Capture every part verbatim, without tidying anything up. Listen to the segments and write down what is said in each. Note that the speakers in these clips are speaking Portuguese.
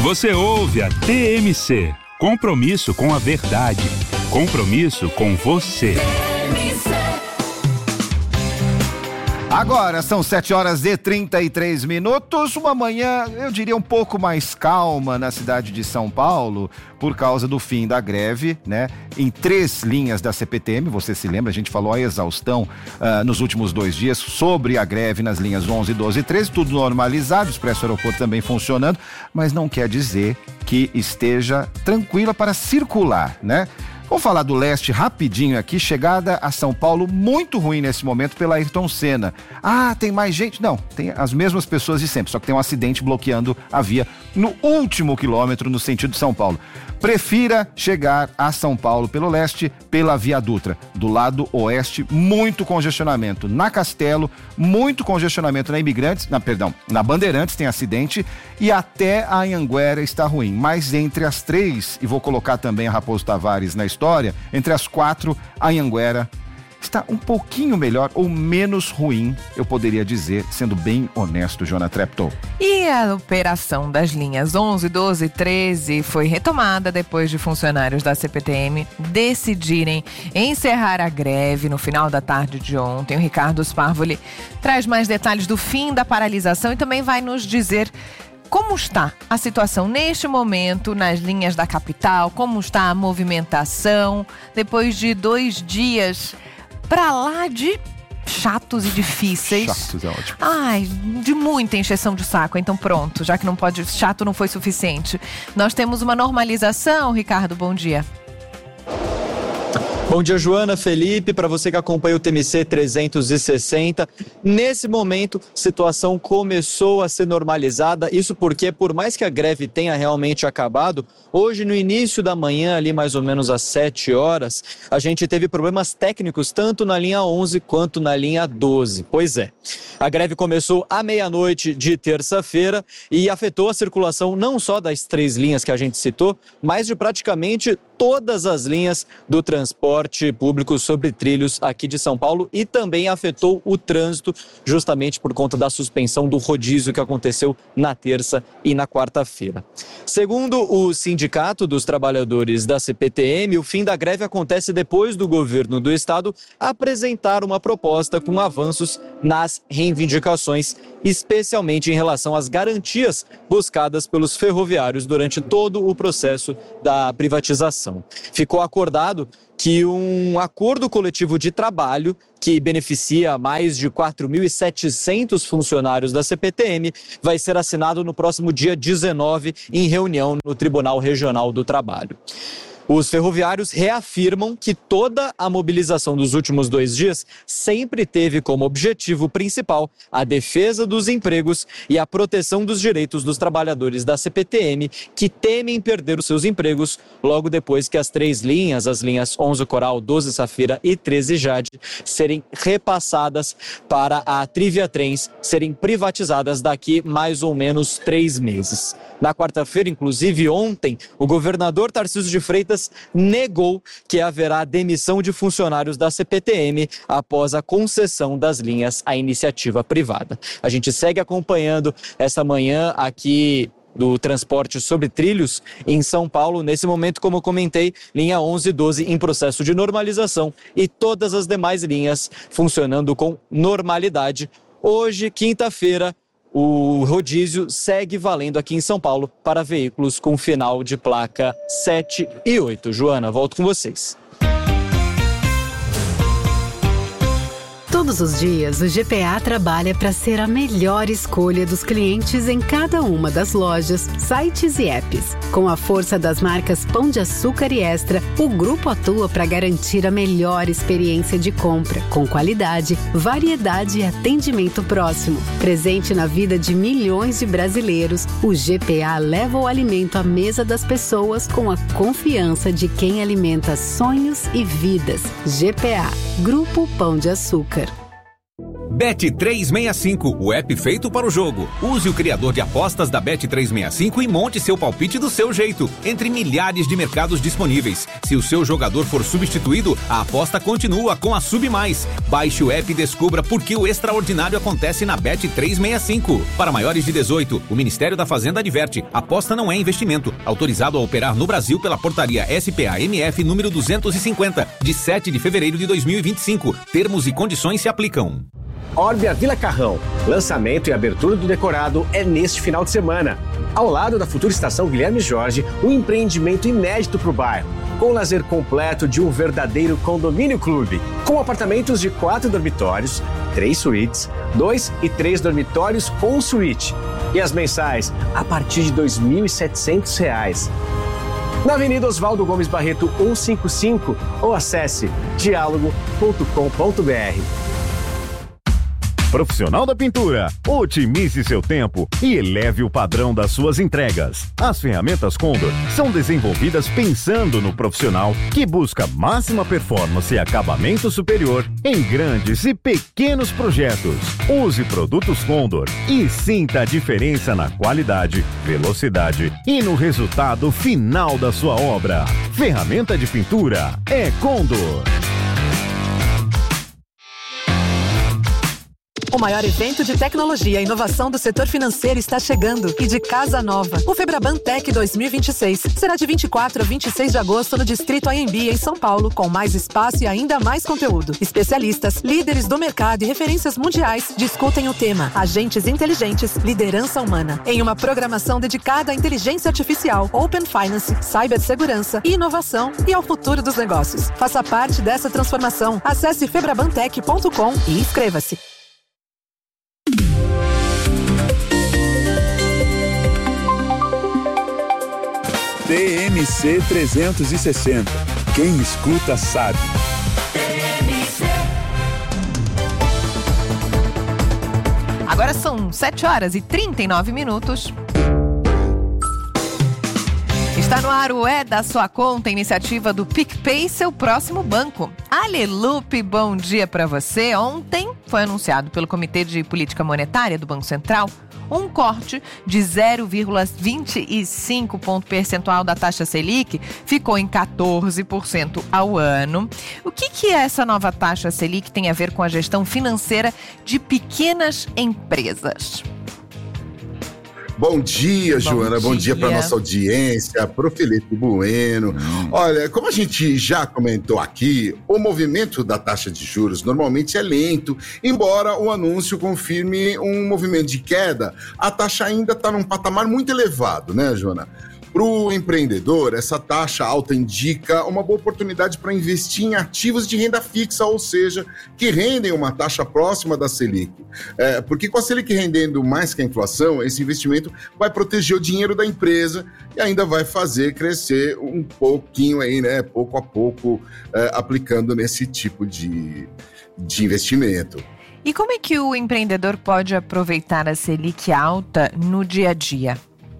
Você ouve a T M C. Compromisso com a verdade. Compromisso com você. Agora são sete horas e trinta e três minutos, uma manhã, eu diria, um pouco mais calma na cidade de São Paulo, por causa do fim da greve, né? Em três linhas da C P T M, você se lembra, a gente falou a exaustão uh, nos últimos dois dias sobre a greve nas linhas onze, doze e treze, tudo normalizado, o Expresso Aeroporto também funcionando, mas não quer dizer que esteja tranquila para circular, né? Vamos falar do leste rapidinho aqui, chegada a São Paulo muito ruim nesse momento pela Ayrton Senna. Ah, tem mais gente? Não, tem as mesmas pessoas de sempre, só que tem um acidente bloqueando a via no último quilômetro no sentido de São Paulo. Prefira chegar a São Paulo pelo leste, pela Via Dutra. Do lado oeste, muito congestionamento. Na Castelo, muito congestionamento na Imigrantes, na, perdão, na Bandeirantes tem acidente e até a Anhanguera está ruim. Mas entre as três, e vou colocar também a Raposo Tavares na história, entre as quatro, a Anhanguera está um pouquinho melhor ou menos ruim, eu poderia dizer, sendo bem honesto, Joana Treptow. E a operação das linhas onze, doze e treze foi retomada depois de funcionários da C P T M decidirem encerrar a greve no final da tarde de ontem. O Ricardo Sparvoli traz mais detalhes do fim da paralisação e também vai nos dizer como está a situação neste momento nas linhas da capital, como está a movimentação depois de dois dias pra lá de chatos e difíceis. Chatos é ótimo. Ai, de muita encheção de saco. Então pronto, já que não pode, chato não foi suficiente. Nós temos uma normalização, Ricardo, bom dia. Bom dia, Joana, Felipe, para você que acompanha o T M C trezentos e sessenta. Nesse momento, a situação começou a ser normalizada, isso porque, por mais que a greve tenha realmente acabado, hoje no início da manhã, ali mais ou menos às sete horas, a gente teve problemas técnicos tanto na linha onze quanto na linha doze. Pois é, a greve começou à meia-noite de terça-feira e afetou a circulação não só das três linhas que a gente citou, mas de praticamente todas as linhas do transporte público sobre trilhos aqui de São Paulo e também afetou o trânsito justamente por conta da suspensão do rodízio que aconteceu na terça e na quarta-feira. Segundo o Sindicato dos Trabalhadores da C P T M, o fim da greve acontece depois do governo do estado apresentar uma proposta com avanços nas reivindicações, especialmente em relação às garantias buscadas pelos ferroviários durante todo o processo da privatização. Ficou acordado que um acordo coletivo de trabalho que beneficia mais de quatro mil e setecentos funcionários da C P T M vai ser assinado no próximo dia dezenove em reunião no Tribunal Regional do Trabalho. Os ferroviários reafirmam que toda a mobilização dos últimos dois dias sempre teve como objetivo principal a defesa dos empregos e a proteção dos direitos dos trabalhadores da C P T M que temem perder os seus empregos logo depois que as três linhas, as linhas onze Coral, doze Safira e treze Jade, serem repassadas para a Triviatrens serem privatizadas daqui mais ou menos três meses. Na quarta-feira, inclusive ontem, o governador Tarcísio de Freitas negou que haverá demissão de funcionários da C P T M após a concessão das linhas à iniciativa privada. A gente segue acompanhando essa manhã aqui do transporte sobre trilhos em São Paulo. Nesse momento, como eu comentei, linha onze e doze em processo de normalização e todas as demais linhas funcionando com normalidade. Hoje, quinta-feira, o rodízio segue valendo aqui em São Paulo para veículos com final de placa sete e oito. Joana, volto com vocês. Todos os dias, o G P A trabalha para ser a melhor escolha dos clientes em cada uma das lojas, sites e apps. Com a força das marcas Pão de Açúcar e Extra, o grupo atua para garantir a melhor experiência de compra, com qualidade, variedade e atendimento próximo. Presente na vida de milhões de brasileiros, o G P A leva o alimento à mesa das pessoas com a confiança de quem alimenta sonhos e vidas. G P A, Grupo Pão de Açúcar. Bet trezentos e sessenta e cinco, o app feito para o jogo. Use o criador de apostas da Bet trezentos e sessenta e cinco e monte seu palpite do seu jeito, entre milhares de mercados disponíveis. Se o seu jogador for substituído, a aposta continua com a Sub Mais. Baixe o app e descubra por que o extraordinário acontece na Bet trezentos e sessenta e cinco. Para maiores de dezoito, o Ministério da Fazenda adverte: aposta não é investimento. Autorizado a operar no Brasil pela portaria S P A M F número duzentos e cinquenta, de sete de fevereiro de dois mil e vinte e cinco. Termos e condições se aplicam. Orbia Vila Carrão. Lançamento e abertura do decorado é neste final de semana. Ao lado da futura estação Guilherme Jorge, um empreendimento inédito para o bairro, com o lazer completo de um verdadeiro condomínio clube, com apartamentos de quatro dormitórios, três suítes, dois e três dormitórios com suíte. E as mensais a partir de dois mil e setecentos reais. Na Avenida Oswaldo Gomes Barreto cento e cinquenta e cinco ou acesse diálogo ponto com ponto b r. Profissional da pintura, otimize seu tempo e eleve o padrão das suas entregas. As ferramentas Condor são desenvolvidas pensando no profissional que busca máxima performance e acabamento superior em grandes e pequenos projetos. Use produtos Condor e sinta a diferença na qualidade, velocidade e no resultado final da sua obra. Ferramenta de pintura é Condor. O maior evento de tecnologia e inovação do setor financeiro está chegando e de casa nova. O Febraban Tech dois mil e vinte e seis será de vinte e quatro a vinte e seis de agosto no Distrito A M B, em São Paulo, com mais espaço e ainda mais conteúdo. Especialistas, líderes do mercado e referências mundiais discutem o tema Agentes Inteligentes, Liderança Humana, em uma programação dedicada à inteligência artificial, Open Finance, cibersegurança e inovação e ao futuro dos negócios. Faça parte dessa transformação. Acesse febrabantech ponto com e inscreva-se. T M C trezentos e sessenta. Quem escuta sabe. Agora são sete horas e trinta e nove minutos. Está no ar o É da Sua Conta, iniciativa do PicPay, seu próximo banco. Alelupe, bom dia para você. Ontem foi anunciado pelo Comitê de Política Monetária do Banco Central um corte de zero vírgula vinte e cinco ponto percentual da taxa Selic, ficou em quatorze por cento ao ano. O que, que essa nova taxa Selic tem a ver com a gestão financeira de pequenas empresas? Bom dia, Bom Joana. dia. Bom dia para nossa audiência, para o Felipe Bueno. Hum. Olha, como a gente já comentou aqui, o movimento da taxa de juros normalmente é lento, embora o anúncio confirme um movimento de queda, a taxa ainda está num patamar muito elevado, né, Joana? Para o empreendedor, essa taxa alta indica uma boa oportunidade para investir em ativos de renda fixa, ou seja, que rendem uma taxa próxima da Selic. É, porque com a Selic rendendo mais que a inflação, esse investimento vai proteger o dinheiro da empresa e ainda vai fazer crescer um pouquinho aí, né, pouco a pouco, é, aplicando nesse tipo de, de investimento. E como é que o empreendedor pode aproveitar a Selic alta no dia a dia?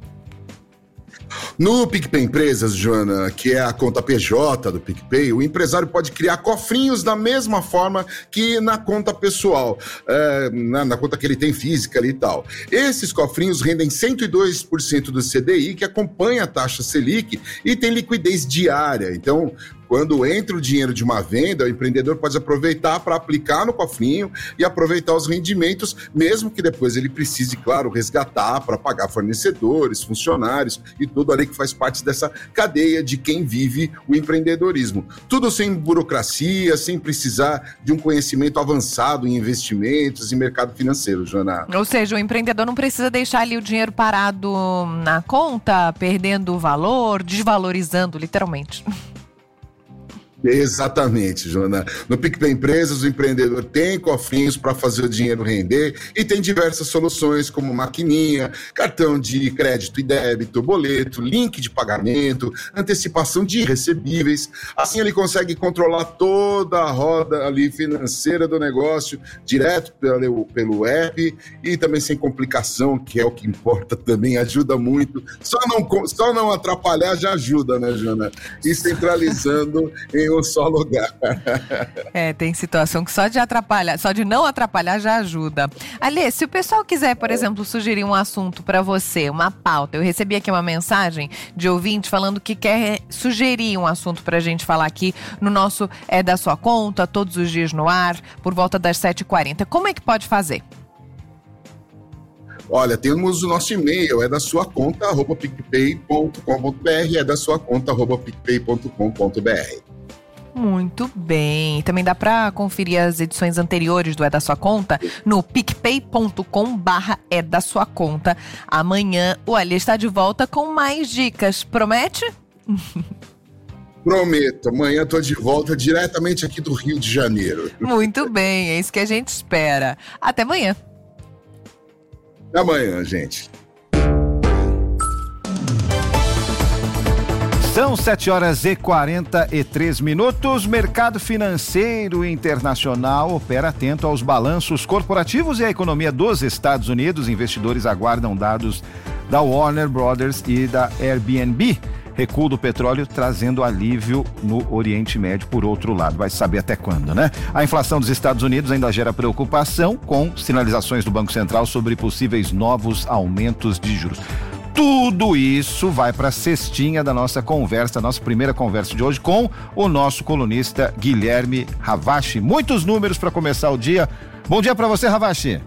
No PicPay Empresas, Joana, que é a conta P J do PicPay, o empresário pode criar cofrinhos da mesma forma que na conta pessoal, é, na, na conta que ele tem física ali e tal. Esses cofrinhos rendem cento e dois por cento do C D I, que acompanha a taxa Selic e tem liquidez diária. Então, quando entra o dinheiro de uma venda, o empreendedor pode aproveitar para aplicar no cofrinho e aproveitar os rendimentos, mesmo que depois ele precise, claro, resgatar para pagar fornecedores, funcionários e tudo ali que faz parte dessa cadeia de quem vive o empreendedorismo. Tudo sem burocracia, sem precisar de um conhecimento avançado em investimentos e mercado financeiro, Joana. Ou seja, o empreendedor não precisa deixar ali o dinheiro parado na conta, perdendo o valor, desvalorizando, literalmente. Exatamente, Joana. No PicPay Empresas, o empreendedor tem cofrinhos para fazer o dinheiro render e tem diversas soluções como maquininha, cartão de crédito e débito, boleto, link de pagamento, antecipação de recebíveis. Assim ele consegue controlar toda a roda ali financeira do negócio direto pelo, pelo app e também sem complicação, que é o que importa também, ajuda muito. Só não, só não atrapalhar já ajuda, né, Joana? E centralizando em um só lugar. É, tem situação que só de atrapalhar, só de não atrapalhar já ajuda. Alê, se o pessoal quiser, por exemplo, sugerir um assunto para você, uma pauta, eu recebi aqui uma mensagem de ouvinte falando que quer sugerir um assunto pra gente falar aqui no nosso É da Sua Conta, todos os dias no ar, por volta das sete e quarenta. Como é que pode fazer? Olha, temos o nosso e-mail, é da sua conta, arroba picpay ponto com ponto br, é da sua conta, arroba picpay ponto com ponto br. Muito bem. Também dá para conferir as edições anteriores do É da Sua Conta no picpay ponto com barra É da Sua Conta. Amanhã o Alê está de volta com mais dicas. Promete? Prometo. Amanhã estou de volta diretamente aqui do Rio de Janeiro. Muito bem. É isso que a gente espera. Até amanhã. Até amanhã, gente. São sete horas e quarenta e três minutos. Mercado financeiro internacional opera atento aos balanços corporativos e à economia dos Estados Unidos. Investidores aguardam dados da Warner Brothers e da Airbnb. Recuo do petróleo trazendo alívio no Oriente Médio, por outro lado. Vai saber até quando, né? A inflação dos Estados Unidos ainda gera preocupação, com sinalizações do Banco Central sobre possíveis novos aumentos de juros. Tudo isso vai para a cestinha da nossa conversa, nossa primeira conversa de hoje com o nosso colunista Guilherme Ravache. Muitos números para começar o dia. Bom dia para você, Ravache.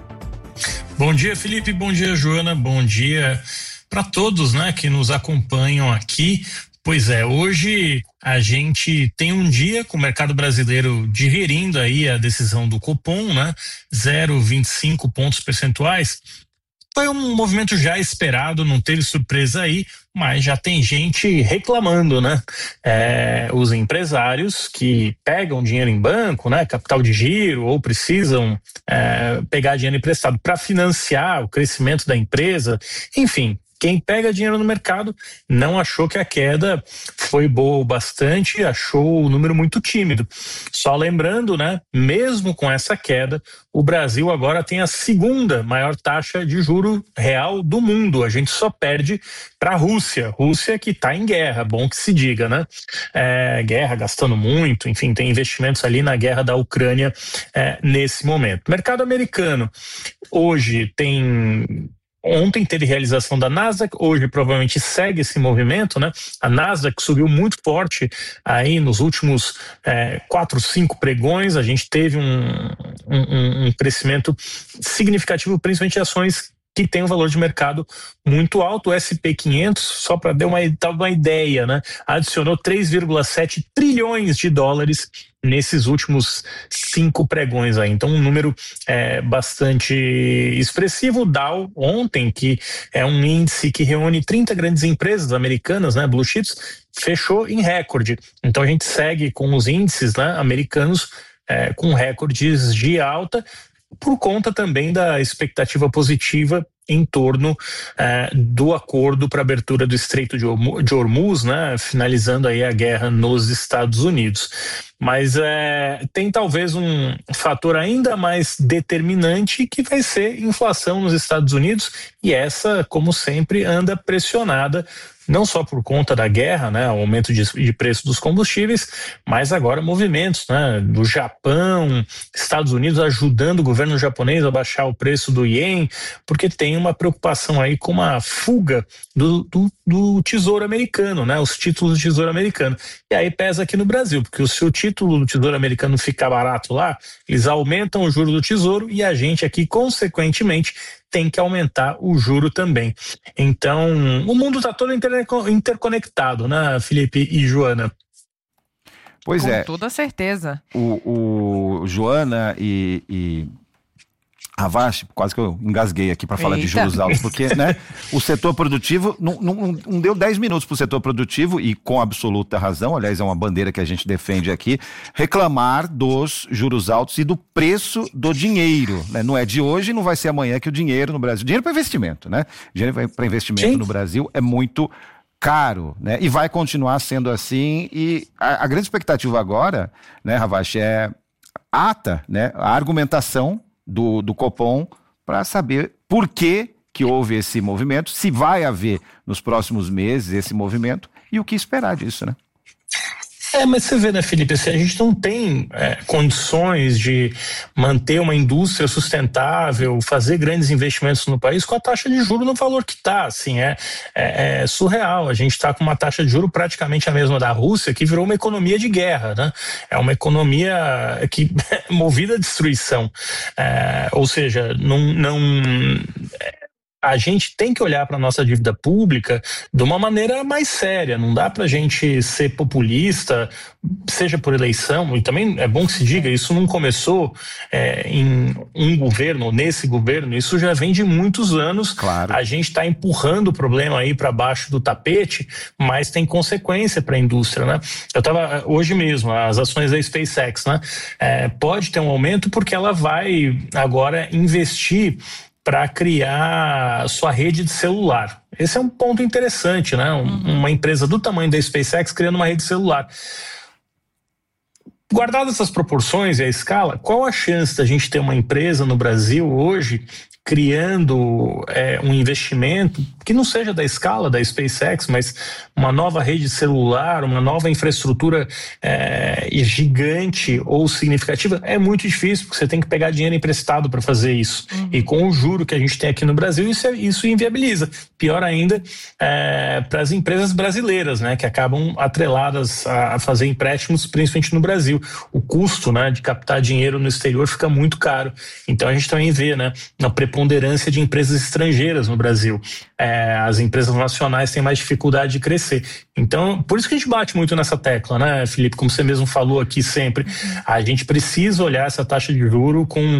Bom dia, Felipe. Bom dia, Joana. Bom dia para todos, né, que nos acompanham aqui. Pois é, hoje a gente tem um dia com o mercado brasileiro digerindo aí a decisão do Copom, né, zero vírgula vinte e cinco pontos percentuais. Foi um movimento já esperado, não teve surpresa aí, mas já tem gente reclamando, né? É, os empresários que pegam dinheiro em banco, né, capital de giro, ou precisam é, pegar dinheiro emprestado para financiar o crescimento da empresa, enfim. Quem pega dinheiro no mercado não achou que a queda foi boa o bastante, achou o número muito tímido. Só lembrando, né, mesmo com essa queda, o Brasil agora tem a segunda maior taxa de juro real do mundo. A gente só perde para a Rússia. Rússia que está em guerra, bom que se diga, né? É, guerra, gastando muito, enfim, tem investimentos ali na guerra da Ucrânia é, nesse momento. Mercado americano, hoje tem... Ontem teve realização da Nasdaq, hoje provavelmente segue esse movimento, né? A Nasdaq subiu muito forte aí nos últimos é, quatro, cinco pregões. A gente teve um, um, um crescimento significativo, principalmente de ações que tem um valor de mercado muito alto. O S e P quinhentos, só para dar uma, uma ideia, né, adicionou três vírgula sete trilhões de dólares nesses últimos cinco pregões aí. Então, um número é, bastante expressivo. O Dow, ontem, que é um índice que reúne trinta grandes empresas americanas, né, Blue Chips, fechou em recorde. Então, a gente segue com os índices, né, americanos é, com recordes de alta, por conta também da expectativa positiva em torno eh, do acordo para abertura do Estreito de Hormuz, né, finalizando aí a guerra nos Estados Unidos. Mas eh, tem talvez um fator ainda mais determinante, que vai ser inflação nos Estados Unidos, e essa, como sempre, anda pressionada não só por conta da guerra, né, o aumento de, de preço dos combustíveis, mas agora movimentos, né, do Japão, Estados Unidos ajudando o governo japonês a baixar o preço do ien, porque tem uma preocupação aí com uma fuga do, do, do tesouro americano, né, os títulos do tesouro americano. E aí pesa aqui no Brasil, porque se o título do tesouro americano ficar barato lá, eles aumentam o juro do tesouro e a gente aqui, consequentemente, tem que aumentar o juro também. Então, o mundo está todo interconectado, né, Felipe e Joana? Pois Com é. Com toda certeza. O, o Joana e... e... Ravache, quase que eu engasguei aqui para falar Eita. de juros altos, porque, né, o setor produtivo não, não, não deu dez minutos para o setor produtivo, e com absoluta razão, aliás, é uma bandeira que a gente defende aqui, reclamar dos juros altos e do preço do dinheiro, né? Não é de hoje, não vai ser amanhã que o dinheiro no Brasil, dinheiro para investimento, né? Dinheiro para investimento Sim. no Brasil é muito caro, né? E vai continuar sendo assim, e a, a grande expectativa agora, né, Ravache, é ata, né, a argumentação Do, do Copom, para saber por que que houve esse movimento, se vai haver nos próximos meses esse movimento e o que esperar disso, né? É, mas você vê, né, Felipe, assim, a gente não tem é, condições de manter uma indústria sustentável, fazer grandes investimentos no país com a taxa de juros no valor que está, assim, é, é, é surreal. A gente está com uma taxa de juros praticamente a mesma da Rússia, que virou uma economia de guerra, né? É uma economia que movida à destruição. É, ou seja, não... não a gente tem que olhar para a nossa dívida pública de uma maneira mais séria. Não dá para a gente ser populista, seja por eleição, e também é bom que se diga, isso não começou é, em um governo, nesse governo, isso já vem de muitos anos. Claro. A gente está empurrando o problema aí para baixo do tapete, mas tem consequência para a indústria, né? Eu estava hoje mesmo, as ações da SpaceX, né? É, pode ter um aumento porque ela vai agora investir para criar sua rede de celular. Esse é um ponto interessante, né? Um, uhum. Uma empresa do tamanho da SpaceX criando uma rede celular. Guardadas essas proporções e a escala, qual a chance da gente ter uma empresa no Brasil hoje criando é, um investimento que não seja da escala da SpaceX, mas uma nova rede celular, uma nova infraestrutura é, gigante ou significativa? É muito difícil, porque você tem que pegar dinheiro emprestado para fazer isso. Uhum. E com o juro que a gente tem aqui no Brasil, isso, é, isso inviabiliza. Pior ainda, é, para as empresas brasileiras, né, que acabam atreladas a, a fazer empréstimos, principalmente no Brasil. O custo, né, de captar dinheiro no exterior fica muito caro. Então a gente também vê, né, na preponderância de empresas estrangeiras no Brasil. É, as empresas nacionais têm mais dificuldade de crescer. Então, por isso que a gente bate muito nessa tecla, né, Felipe? Como você mesmo falou aqui sempre, a gente precisa olhar essa taxa de juro com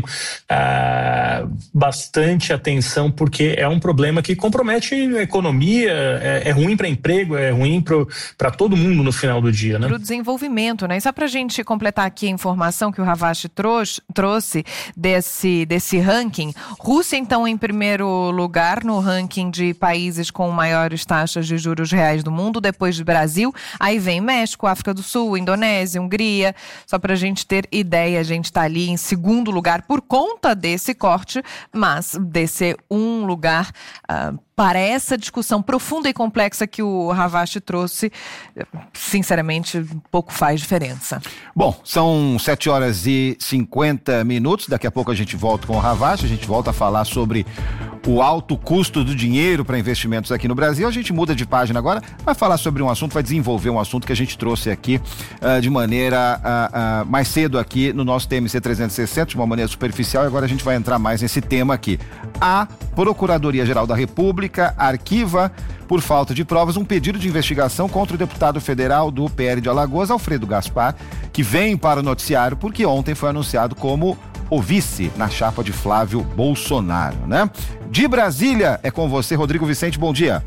ah, bastante atenção, porque é um problema que compromete a economia, é, é ruim para emprego, é ruim para todo mundo no final do dia, né? Para o desenvolvimento, né? E só para a gente completar aqui a informação que o Ravache trouxe, trouxe desse, desse ranking, Rússia, então, em primeiro lugar no ranking de países com maiores taxas de juros reais do mundo, depois do Brasil. Aí vem México, África do Sul, Indonésia, Hungria. Só para a gente ter ideia, a gente está ali em segundo lugar por conta desse corte, mas desse um lugar uh, para essa discussão profunda e complexa que o Ravache trouxe, sinceramente, pouco faz diferença. Bom, são sete horas e cinquenta minutos. Daqui a pouco a gente volta com o Ravache, a gente volta a falar sobre o alto custo do dinheiro para investimentos aqui no Brasil. A gente muda de página agora, vai falar sobre um assunto, vai desenvolver um assunto que a gente trouxe aqui uh, de maneira uh, uh, mais cedo aqui no nosso T M C trezentos e sessenta, de uma maneira superficial, e agora a gente vai entrar mais nesse tema aqui. A Procuradoria-Geral da República arquiva, por falta de provas, um pedido de investigação contra o deputado federal do P L de Alagoas, Alfredo Gaspar, que vem para o noticiário porque ontem foi anunciado como o vice na chapa de Flávio Bolsonaro, né? De Brasília, é com você, Rodrigo Vicente, bom dia.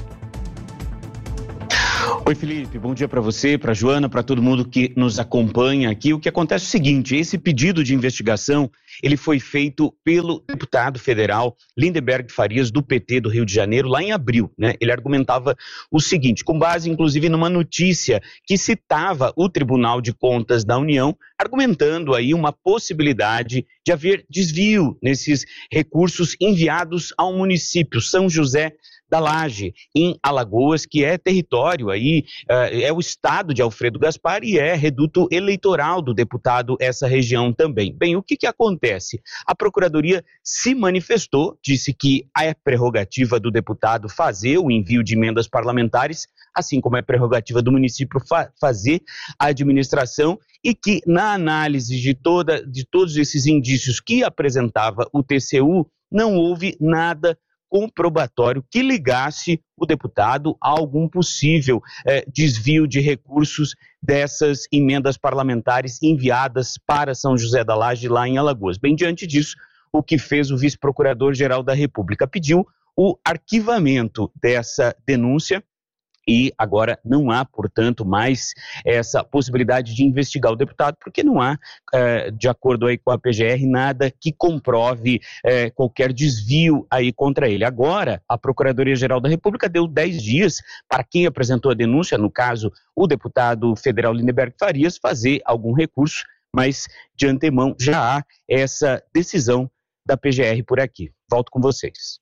Oi, Felipe, bom dia para você, para Joana, para todo mundo que nos acompanha aqui. O que acontece é o seguinte, esse pedido de investigação, ele foi feito pelo deputado federal Lindenberg Farias, do P T do Rio de Janeiro, lá em abril, né? Ele argumentava o seguinte, com base, inclusive, numa notícia que citava o Tribunal de Contas da União, argumentando aí uma possibilidade de haver desvio nesses recursos enviados ao município São José da Laje, em Alagoas, que é território aí, é o estado de Alfredo Gaspar e é reduto eleitoral do deputado essa região também. Bem, o que que acontece? A Procuradoria se manifestou, disse que é prerrogativa do deputado fazer o envio de emendas parlamentares, assim como é prerrogativa do município fa- fazer a administração, e que na análise de, toda, de todos esses indícios que apresentava o T C U, não houve nada comprobatório que ligasse o deputado a algum possível eh, desvio de recursos dessas emendas parlamentares enviadas para São José da Laje, lá em Alagoas. Bem, diante disso, o que fez o vice-procurador-geral da República? Pediu o arquivamento dessa denúncia e agora não há, portanto, mais essa possibilidade de investigar o deputado, porque não há, eh, de acordo aí com a P G R, nada que comprove eh, qualquer desvio aí contra ele. Agora, a Procuradoria-Geral da República deu dez dias para quem apresentou a denúncia, no caso, o deputado federal Lindenberg Farias, fazer algum recurso, mas de antemão já há essa decisão da P G R por aqui. Volto com vocês.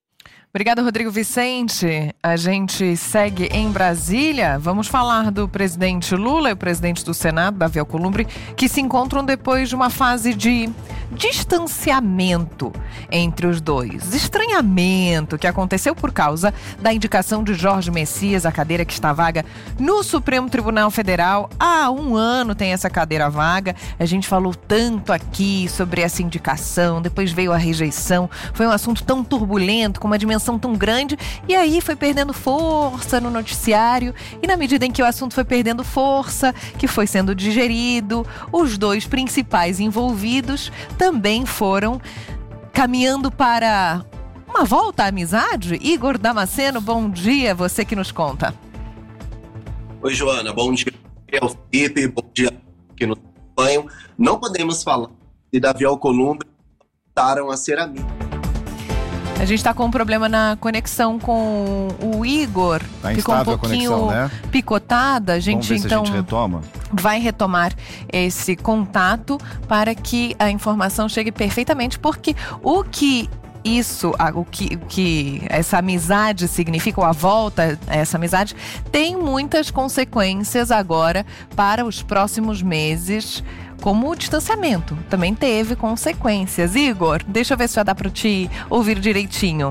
Obrigada, Rodrigo Vicente. A gente segue em Brasília. Vamos falar do presidente Lula e o presidente do Senado, Davi Alcolumbre, que se encontram depois de uma fase de distanciamento entre os dois. Estranhamento que aconteceu por causa da indicação de Jorge Messias, a cadeira que está vaga no Supremo Tribunal Federal. Há um ano tem essa cadeira vaga. A gente falou tanto aqui sobre essa indicação, depois veio a rejeição. Foi um assunto tão turbulento, com uma dimensão tão grande, e aí foi perdendo força no noticiário, e na medida em que o assunto foi perdendo força, que foi sendo digerido, os dois principais envolvidos também foram caminhando para uma volta à amizade. Igor Damasceno, bom dia, você que nos conta. Oi, Joana, bom dia ao Felipe, bom dia que nos acompanham. Não podemos falar de Davi Alcolumbre voltaram a ser amigos. A gente está com um problema na conexão com o Igor. Tá ficou um pouquinho a conexão, né? picotada. A gente, Vamos ver então, se a gente retoma. vai retomar esse contato para que a informação chegue perfeitamente, porque o que isso, o que, o que essa amizade significa, ou a volta a essa amizade, tem muitas consequências agora para os próximos meses, como o distanciamento também teve consequências. Igor, deixa eu ver se já dá para te ouvir direitinho.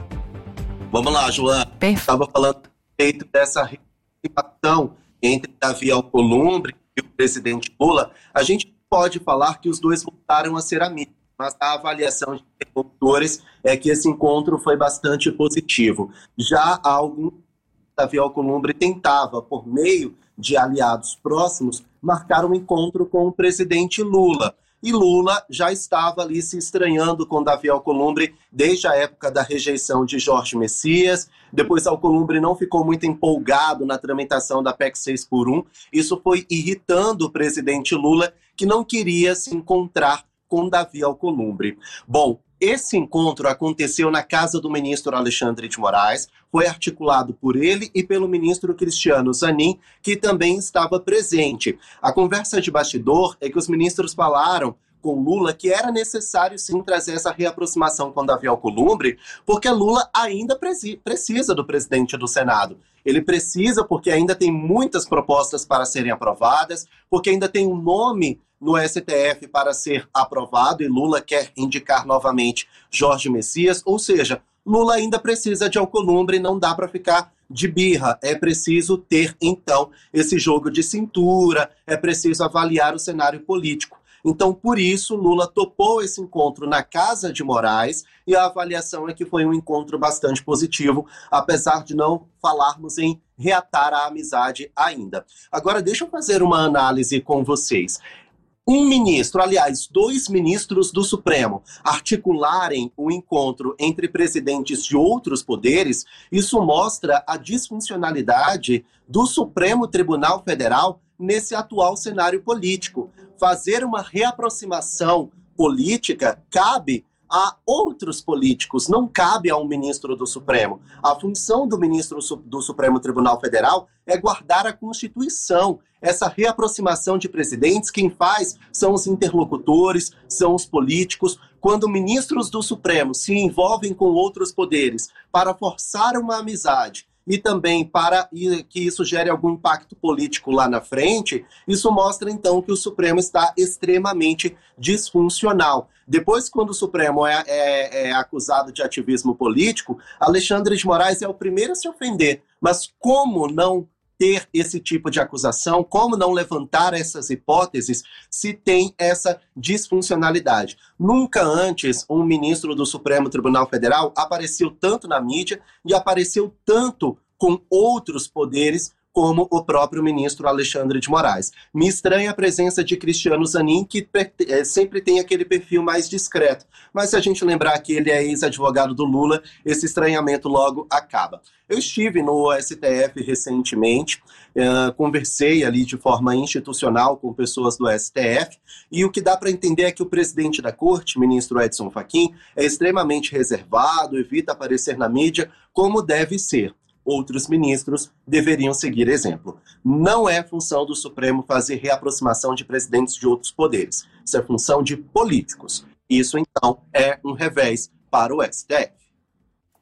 Vamos lá, Joana. Estava falando a respeito dessa reaproximação entre Davi Alcolumbre e o presidente Lula. A gente pode falar que os dois voltaram a ser amigos, mas a avaliação de interlocutores é que esse encontro foi bastante positivo. Já há algum Davi Alcolumbre tentava, por meio de aliados próximos, marcar um encontro com o presidente Lula. E Lula já estava ali se estranhando com Davi Alcolumbre desde a época da rejeição de Jorge Messias. Depois Alcolumbre não ficou muito empolgado na tramitação da P E C seis por um. Isso foi irritando o presidente Lula, que não queria se encontrar com Davi Alcolumbre. Bom, esse encontro aconteceu na casa do ministro Alexandre de Moraes, foi articulado por ele e pelo ministro Cristiano Zanin, que também estava presente. A conversa de bastidor é que os ministros falaram com Lula que era necessário sim trazer essa reaproximação com Davi Alcolumbre, porque Lula ainda precisa do presidente do Senado. Ele precisa porque ainda tem muitas propostas para serem aprovadas, porque ainda tem um nome no S T F para ser aprovado e Lula quer indicar novamente Jorge Messias, ou seja, Lula ainda precisa de Alcolumbre, não dá para ficar de birra, é preciso ter então esse jogo de cintura, é preciso avaliar o cenário político. Então, por isso, Lula topou esse encontro na casa de Moraes e a avaliação é que foi um encontro bastante positivo, apesar de não falarmos em reatar a amizade ainda. Agora, deixa eu fazer uma análise com vocês. Um ministro, aliás, dois ministros do Supremo articularem o encontro entre presidentes de outros poderes, isso mostra a disfuncionalidade do Supremo Tribunal Federal nesse atual cenário político. Fazer uma reaproximação política cabe a outros políticos, não cabe a um ministro do Supremo. A função do ministro do Supremo Tribunal Federal é guardar a Constituição. Essa reaproximação de presidentes, quem faz são os interlocutores, são os políticos. Quando ministros do Supremo se envolvem com outros poderes para forçar uma amizade e também para que isso gere algum impacto político lá na frente, isso mostra então que o Supremo está extremamente disfuncional. Depois, quando o Supremo é, é, é acusado de ativismo político, Alexandre de Moraes é o primeiro a se ofender. Mas como não ter esse tipo de acusação, como não levantar essas hipóteses se tem essa disfuncionalidade? Nunca antes um ministro do Supremo Tribunal Federal apareceu tanto na mídia e apareceu tanto com outros poderes como o próprio ministro Alexandre de Moraes. Me estranha a presença de Cristiano Zanin, que é, sempre tem aquele perfil mais discreto. Mas se a gente lembrar que ele é ex-advogado do Lula, esse estranhamento logo acaba. Eu estive no S T F recentemente, uh, conversei ali de forma institucional com pessoas do S T F, e o que dá para entender é que o presidente da corte, ministro Edson Fachin, é extremamente reservado, evita aparecer na mídia, como deve ser. Outros ministros deveriam seguir exemplo. Não é função do Supremo fazer reaproximação de presidentes de outros poderes. Isso é função de políticos. Isso, então, é um revés para o S T F.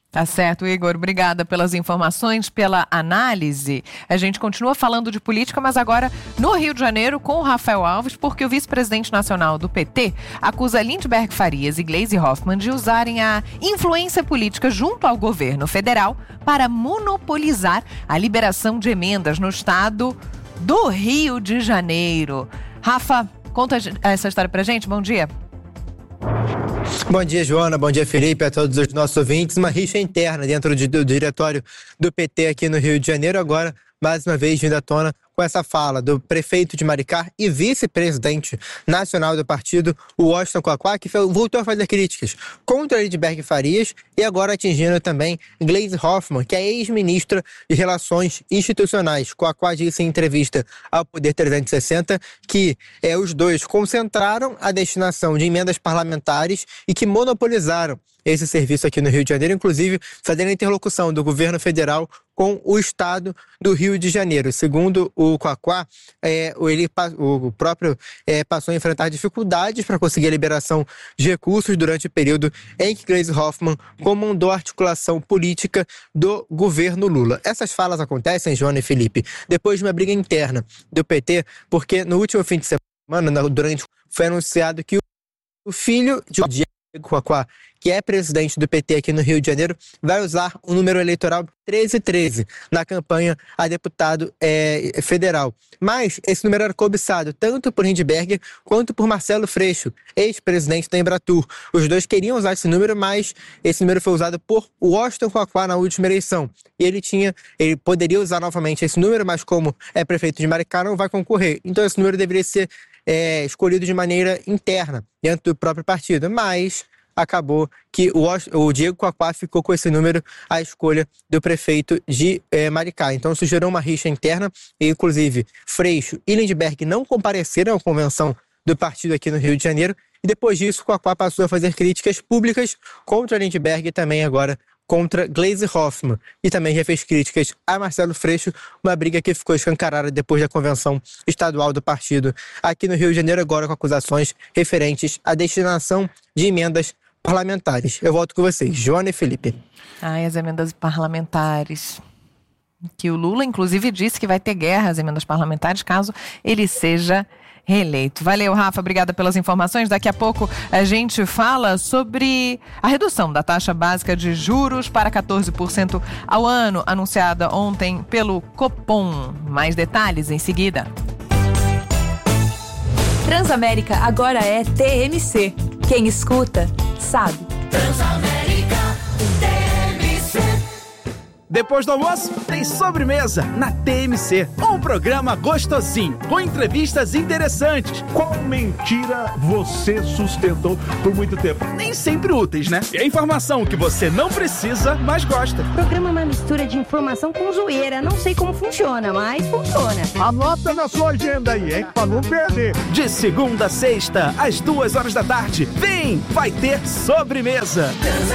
Tá certo, Igor. Obrigada pelas informações, pela análise. A gente continua falando de política, mas agora no Rio de Janeiro com o Rafael Alves, porque o vice-presidente nacional do P T acusa Lindbergh Farias e Gleisi Hoffmann de usarem a influência política junto ao governo federal para monopolizar a liberação de emendas no estado do Rio de Janeiro. Rafa, conta essa história pra gente. Bom dia. Bom dia, Joana. Bom dia, Felipe, a todos os nossos ouvintes. Uma rixa interna dentro de, do diretório do P T aqui no Rio de Janeiro, agora, mais uma vez, vindo à tona com essa fala do prefeito de Maricá e vice-presidente nacional do partido, o Washington Quaquá, que voltou a fazer críticas contra Lindbergh Farias e agora atingindo também Gleisi Hoffmann, que é ex-ministra de Relações Institucionais. Quaquá disse em entrevista ao Poder trezentos e sessenta que é, os dois concentraram a destinação de emendas parlamentares e que monopolizaram esse serviço aqui no Rio de Janeiro, inclusive fazendo a interlocução do governo federal com o estado do Rio de Janeiro. Segundo o Quaquá, é, ele, o próprio é, passou a enfrentar dificuldades para conseguir a liberação de recursos durante o período em que Gleisi Hoffmann comandou a articulação política do governo Lula. Essas falas acontecem, Joana e Felipe, depois de uma briga interna do P T, porque no último fim de semana, durante foi anunciado que o filho de Diego Quaquá, que é presidente do P T aqui no Rio de Janeiro, vai usar o número eleitoral treze treze na campanha a deputado é, federal. Mas esse número era cobiçado tanto por Lindbergh quanto por Marcelo Freixo, ex-presidente da Embratur. Os dois queriam usar esse número, mas esse número foi usado por Washington Quaquá na última eleição. E ele tinha, ele poderia usar novamente esse número, mas como é prefeito de Maricá, não vai concorrer. Então esse número deveria ser é, escolhido de maneira interna, dentro do próprio partido. Mas acabou que o, o Diego Quaquá ficou com esse número à escolha do prefeito de eh, Maricá. Então isso gerou uma rixa interna e, inclusive, Freixo e Lindbergh não compareceram à convenção do partido aqui no Rio de Janeiro e depois disso Quaquá passou a fazer críticas públicas contra Lindbergh e também agora contra Gleisi Hoffmann. E também já fez críticas a Marcelo Freixo, uma briga que ficou escancarada depois da convenção estadual do partido aqui no Rio de Janeiro, agora com acusações referentes à destinação de emendas parlamentares. Eu volto com vocês, Joana e Felipe. Ai, as emendas parlamentares. Que o Lula, inclusive, disse que vai ter guerra às emendas parlamentares caso ele seja reeleito. Valeu, Rafa. Obrigada pelas informações. Daqui a pouco a gente fala sobre a redução da taxa básica de juros para quatorze por cento ao ano, anunciada ontem pelo Copom. Mais detalhes em seguida. Transamérica agora é T M C. Quem escuta, sabe. Transamérica T M C. Depois do almoço, tem sobremesa na T M C. Um programa gostosinho, com entrevistas interessantes. Qual mentira você sustentou por muito tempo? Nem sempre úteis, né? E a informação que você não precisa, mas gosta. O programa é uma mistura de informação com zoeira. Não sei como funciona, mas funciona. Anota na sua agenda aí, hein? Pra não perder. De segunda a sexta, às duas horas da tarde. Vem! Vai ter sobremesa.